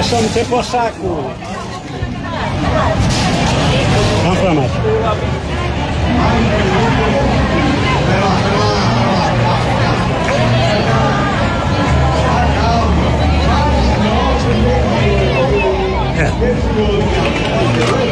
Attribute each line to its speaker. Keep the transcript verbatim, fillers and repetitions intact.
Speaker 1: só meter para o saco. Vamos para mais. É.